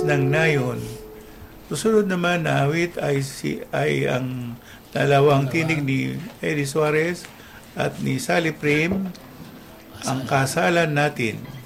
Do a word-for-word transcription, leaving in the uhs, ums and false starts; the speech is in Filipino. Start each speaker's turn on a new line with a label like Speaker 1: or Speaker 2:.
Speaker 1: ng nayon. Susunod naman na awit ay, si, ay ang dalawang tinig ni Eddie Suarez at ni Sally Prim, ang kasalan natin.